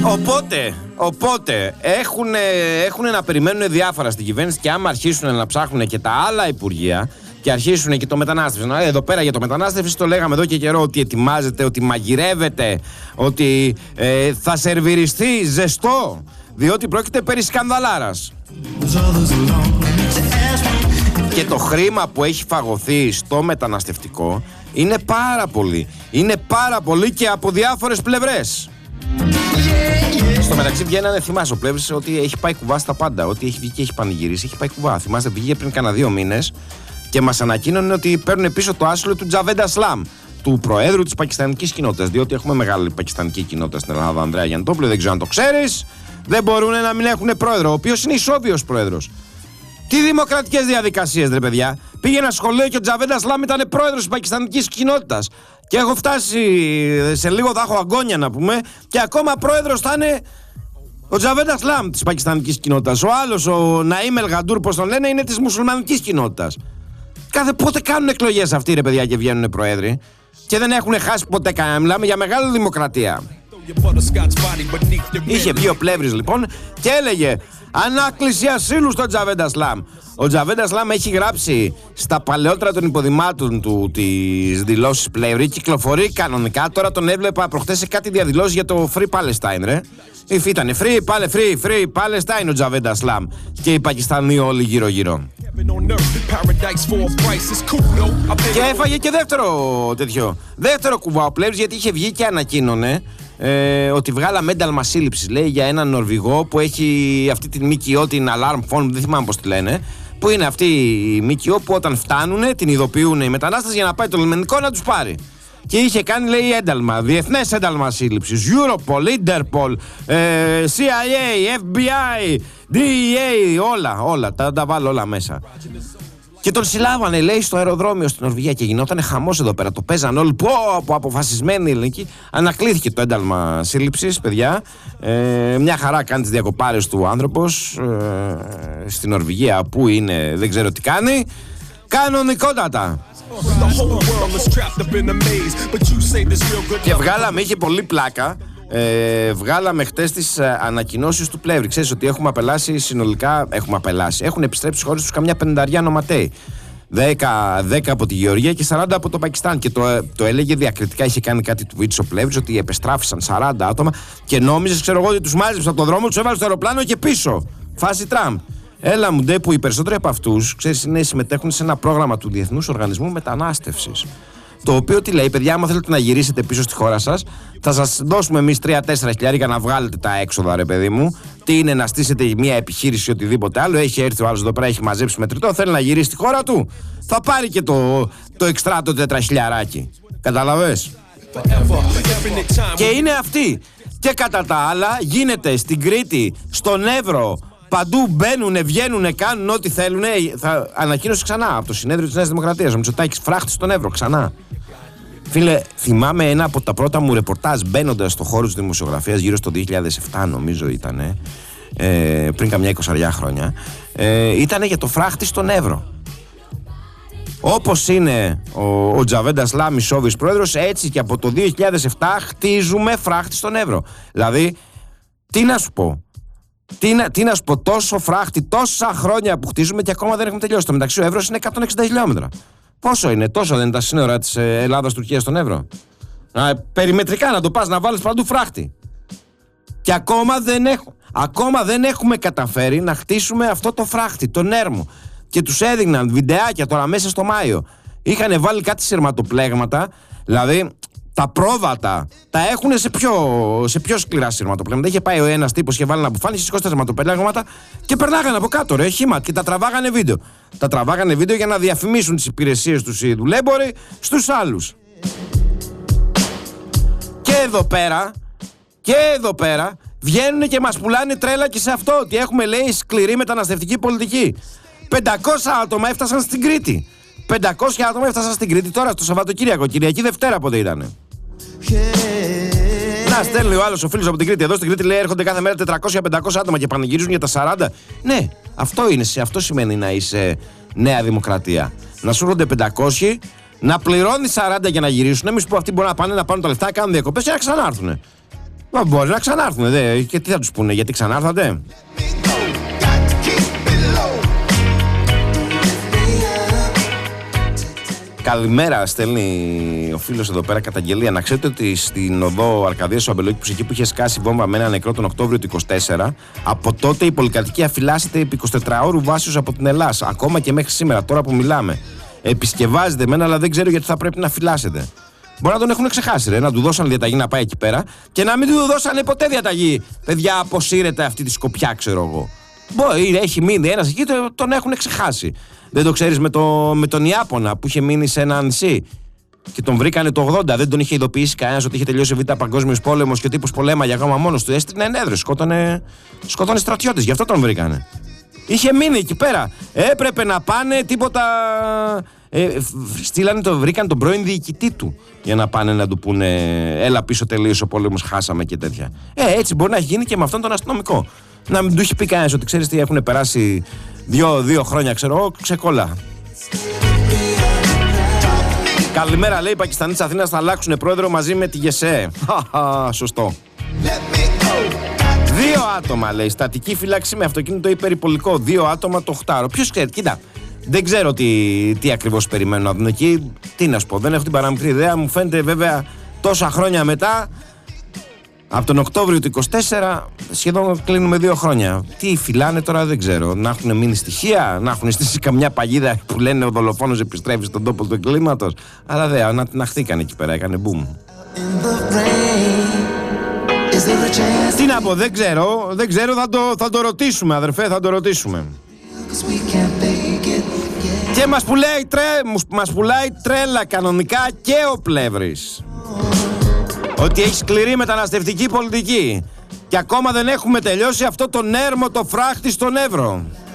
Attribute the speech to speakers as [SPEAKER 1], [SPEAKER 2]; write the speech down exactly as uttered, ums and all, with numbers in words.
[SPEAKER 1] Οπότε, οπότε έχουν, έχουν να περιμένουν διάφορα στην κυβέρνηση και άμα αρχίσουν να ψάχνουν και τα άλλα υπουργεία και αρχίσουν και το μετανάστευση. Εδώ πέρα για το μετανάστευση το λέγαμε εδώ και καιρό ότι ετοιμάζεται, ότι μαγειρεύεται, ότι ε, θα σερβιριστεί ζεστό, διότι πρόκειται περί σκανδαλάρας. Και το χρήμα που έχει φαγωθεί στο μεταναστευτικό είναι πάρα πολύ. Είναι πάρα πολύ και από διάφορες πλευρές. Στο μεταξύ βγαίνανε, θυμάσαι ο Πλεύρης ότι έχει πάει κουβά στα πάντα. Ότι έχει βγει και έχει πανηγυρίσει, έχει πάει κουβά. Θυμάστε, βγήκε πριν κάνα δύο μήνες και μας ανακοίνωνε ότι παίρνουν πίσω το άσυλο του Τζαβέντα Σλάμ, του προέδρου της πακιστανικής κοινότητας. Διότι έχουμε μεγάλη πακιστανική κοινότητα στην Ελλάδα, Ανδρέα Γιαννητόπουλο, δεν ξέρω αν το ξέρεις. Δεν μπορούν να μην έχουν πρόεδρο, ο οποίος είναι ισόβιος πρόεδρος. Τι δημοκρατικές διαδικασίες, ρε παιδιά. Πήγε ένα σχολείο και ο Τζαβέντα Σλάμ ήταν πρόεδρος της πακιστανικής κοινότητας. Και έχω φτάσει, σε λίγο θα έχω αγκόνια να πούμε, και ακόμα πρόεδρος θα είναι ο Τζαβέντα Σλάμ της πακιστανικής κοινότητας. Ο άλλος, ο Ναΐμ Ελγαντούρ, πώς τον λένε, είναι της μουσουλμανικής κοινότητας. Κάθε πότε κάνουν εκλογές αυτοί, ρε παιδιά, και βγαίνουν πρόεδροι. Και δεν έχουν χάσει ποτέ κανένα. Μιλάμε για μεγάλη δημοκρατία. Είχε βγει ο Πλεύρης λοιπόν και έλεγε ανάκληση ασύλου στον Τζαβέντα Σλάμ. Ο Τζαβέντα Σλάμ έχει γράψει στα παλαιότερα των υποδημάτων του τις δηλώσεις Πλεύρη. Κυκλοφορεί κανονικά. Τώρα τον έβλεπα προχτές σε κάτι διαδηλώσεις για το Free Palestine, ρε. If ήτανε Free, πάλε Free, Free Palestine ο Τζαβέντα Σλάμ. Και οι Πακιστανοί όλοι γύρω-γύρω. Και έφαγε και δεύτερο τέτοιο. Δεύτερο κουβά ο Πλεύρης, γιατί είχε βγει και ανακοίνωνε ε, ότι βγάλαμε ένταλμα σύλληψης, λέει, για έναν Νορβηγό που έχει αυτή την ΜΚΟ, την Alarm Phone, δεν θυμάμαι πώς τη λένε. Που είναι αυτή η ΜΚΟ που όταν φτάνουνε την ειδοποιούν οι μετανάστες για να πάει το λιμενικό να τους πάρει. Και είχε κάνει, λέει, ένταλμα, διεθνές ένταλμα σύλληψης, Europol, Interpol, ε, σι άι έι, εφ μπι άι, ντι ι έι, όλα, όλα, τα, τα βάλω όλα μέσα. Και τον συλλάβανε, λέει, στο αεροδρόμιο στην Νορβηγία και γινόταν χαμός εδώ πέρα. Το παίζαν όλοι, πω, από αποφασισμένοι ελληνικοί. Ανακλήθηκε το ένταλμα σύλληψης, παιδιά. Ε, μια χαρά κάνει τις διακοπάρες του άνθρωπος ε, στην Νορβηγία, που είναι, δεν ξέρω τι κάνει. Κανονικότατα. Και βγάλαμε, είχε πολύ πλάκα. Ε, βγάλαμε χτες τις ανακοινώσεις του Πλεύρη. Ξέρεις ότι έχουμε απελάσει συνολικά. Έχουμε απελάσει. Έχουν επιστρέψει στις χώρες τους καμιά πενηνταριά νοματέοι. δέκα, δέκα από τη Γεωργία και σαράντα από το Πακιστάν. Και το, το έλεγε διακριτικά. Είχε κάνει κάτι tweets ο Πλεύρης ότι επεστράφησαν σαράντα άτομα και νόμιζες, ξέρω εγώ, ότι τους μάζεψε από τον δρόμο, τους έβαλε στο αεροπλάνο και πίσω. Φάση Τραμπ. Έλα μου ντε, που οι περισσότεροι από αυτούς, ξέρεις, είναι, συμμετέχουν σε ένα πρόγραμμα του Διεθνούς Οργανισμού Μετανάστευσης. Το οποίο τι λέει, παιδιά, άμα θέλετε να γυρίσετε πίσω στη χώρα σας, θα σας δώσουμε εμείς τρία τέσσερα χιλιάρικα να βγάλετε τα έξοδα, ρε παιδί μου. Τι είναι να στήσετε μια επιχείρηση ή οτιδήποτε άλλο. Έχει έρθει ο άλλος εδώ πέρα, έχει μαζέψει μετρητό, θέλει να γυρίσει στη χώρα του. Θα πάρει και το, το εξτρά το τετραχιλιαράκι. Καταλαβες. Και είναι αυτή. Και κατά τα άλλα, γίνεται στην Κρήτη, στον Εύρο. Παντού μπαίνουνε, βγαίνουνε, κάνουν ό,τι θέλουνε. Θα ανακοίνωσε ξανά από το συνέδριο της Νέας Δημοκρατίας. Ο Μητσοτάκης φράχτη στον Εύρο ξανά. Φίλε, θυμάμαι ένα από τα πρώτα μου ρεπορτάζ μπαίνοντας στο χώρο της δημοσιογραφίας, γύρω στο δύο χιλιάδες επτά νομίζω ήτανε, ε, πριν καμιά εικοσαριά χρόνια, ε, ήτανε για το φράχτη στον Εύρο. Όπως είναι ο, ο Τζαβέντα Σλάμ, ισόβιος πρόεδρος, έτσι και από το δύο χιλιάδες επτά χτίζουμε φράχτη στον Εύρο. Δηλαδή, τι να σου πω. Τι να, τι να σου πω, τόσο φράχτη, τόσα χρόνια που χτίζουμε και ακόμα δεν έχουμε τελειώσει. Το μεταξύ ο Εύρος είναι εκατόν εξήντα χιλιόμετρα. Πόσο είναι, τόσο δεν είναι τα σύνορα της Ελλάδας-Τουρκίας στον Εύρο. Να, περιμετρικά να το πας, να βάλεις παντού φράχτη. Και ακόμα δεν, έχω, ακόμα δεν έχουμε καταφέρει να χτίσουμε αυτό το φράχτη, τον έρμο. Και τους έδειχναν βιντεάκια τώρα μέσα στο Μάιο. Είχαν βάλει κάτι σειρματοπλέγματα, δηλαδή. Τα πρόβατα τα έχουν σε πιο, σε πιο σκληρά σειρματοπλέγματα. Είχε πάει ο ένας τύπος και βάλει ένα μπουφάνι, είχε σηκώσει τα σειρματοπλέγματα και περνάγανε από κάτω, ρε, χήμα, και τα τραβάγανε βίντεο. Τα τραβάγανε βίντεο για να διαφημίσουν τις υπηρεσίες τους οι δουλέμποροι στους άλλους. Και εδώ πέρα, και εδώ πέρα, βγαίνουν και μας πουλάνε τρέλα και σε αυτό, ότι έχουμε, λέει, σκληρή μεταναστευτική πολιτική. πεντακόσια άτομα έφτασαν στην Κρήτη. πεντακόσια άτομα έφτασαν στην Κρήτη τώρα στο Σαββατοκύριακο. Κυριακή Δευτέρα πότε ήτανε. Να στέλνει ο άλλος ο φίλος από την Κρήτη. Εδώ στην Κρήτη λέει έρχονται κάθε μέρα τετρακόσια πεντακόσια άτομα και πανηγυρίζουν για τα σαράντα. Ναι, αυτό είναι. Αυτό σημαίνει να είσαι Νέα Δημοκρατία. Να σου έρχονται πεντακόσια, να πληρώνει σαράντα για να γυρίσουν. Εμείς που αυτοί μπορούν να πάνε να πάρουν τα λεφτά, κάνουν διακοπές και να ξανάρθουν. Μα μπορεί να ξανάρθουν, δε. Και τι θα τους πούνε, γιατί ξανάρθατε. Καλημέρα, στέλνει ο φίλος εδώ πέρα καταγγελία. Να ξέρετε ότι στην οδό Αρκαδίας ο Αμπελόκηπος, εκεί που είχε σκάσει βόμβα με ένα νεκρό τον Οκτώβριο του είκοσι τέσσερα, από τότε η πολυκατοικία φυλάσσεται επί εικοσιτετράωρου βάσεως από την Ελλάδα. Ακόμα και μέχρι σήμερα, τώρα που μιλάμε. Επισκευάζεται εμένα, αλλά δεν ξέρω γιατί θα πρέπει να φυλάσσεται. Μπορεί να τον έχουν ξεχάσει, ρε, να του δώσαν διαταγή να πάει εκεί πέρα και να μην του δώσανε ποτέ διαταγή. Παιδιά, αποσύρετε αυτή τη σκοπιά, ξέρω εγώ. Μπορεί, έχει μείνει ένας εκεί, τον έχουν ξεχάσει. Δεν το ξέρεις με, το, με τον Ιάπωνα που είχε μείνει σε ένα νησί και τον βρήκανε το ογδόντα. Δεν τον είχε ειδοποιήσει κανένας ότι είχε τελειώσει ο Β' Παγκόσμιος Πόλεμος και ο τύπος πολέμαγε ακόμα μόνος του. Έστεινε ενέδρες, σκότωνε, σκότωνε στρατιώτες, γι' αυτό τον βρήκανε. Είχε μείνει εκεί πέρα. Έπρεπε να πάνε τίποτα. Ε, στείλανε το, βρήκαν τον πρώην διοικητή του για να πάνε να του πούνε έλα πίσω, τελείωσε ο πόλεμος, χάσαμε και τέτοια. Ε, έτσι μπορεί να έχει γίνει και με αυτόν τον αστυνομικό. Να μην του έχει πει κανένας ότι ξέρεις τι, έχουν περάσει δύο, δύο χρόνια, ξέρω εγώ, ξεκόλα. Καλημέρα, λέει, οι Πακιστανοί της Αθήνας θα αλλάξουν πρόεδρο μαζί με τη ΓΕΣΕ. Σωστό. Δύο άτομα, λέει, στατική φύλαξη με αυτοκίνητο υπερυπολικό. Δύο άτομα το οχτάρο. Ποιος ξέρει, κοίτα. Δεν ξέρω τι, τι ακριβώς περιμένουν να δουν εκεί. Τι να σου πω, δεν έχω την παραμικρή ιδέα. Μου φαίνεται βέβαια τόσα χρόνια μετά, από τον Οκτώβριο του είκοσι τέσσερα, σχεδόν κλείνουμε δύο χρόνια. Τι φυλάνε τώρα δεν ξέρω. Να έχουν μείνει στοιχεία, να έχουν στήσει καμιά παγίδα που λένε ο δολοφόνος επιστρέφει στον τόπο του εγκλήματος. Αλλά δε, να την αχθήκανε εκεί πέρα, έκανε μπουμ. Τι να πω, δεν ξέρω, δεν ξέρω, θα το, θα το ρωτήσουμε, αδερφέ, θα το ρωτήσουμε. Και μας πουλάει, τρέ, μας πουλάει τρέλα κανονικά και ο Πλεύρης. Ότι έχει σκληρή μεταναστευτική πολιτική. Και ακόμα δεν έχουμε τελειώσει αυτό το νέρμο το φράχτη στον Εύρο.